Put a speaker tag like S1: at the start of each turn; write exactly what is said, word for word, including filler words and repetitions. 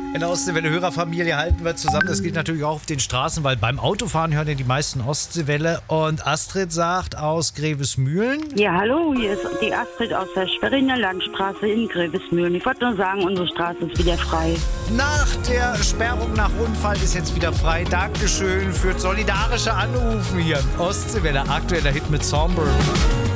S1: In der Ostseewelle-Hörerfamilie halten wir zusammen. Das gilt natürlich auch auf den Straßen, weil beim Autofahren hören ja die meisten Ostseewelle. Und Astrid sagt aus Grevesmühlen.
S2: Ja, hallo, hier ist die Astrid aus der Schweriner Landstraße in Grevesmühlen. Ich wollte nur sagen, unsere Straße ist wieder frei.
S1: Nach der Sperrung nach Unfall ist jetzt wieder frei. Dankeschön für solidarische Anrufen hier. Ostseewelle, aktueller Hit mit Somber.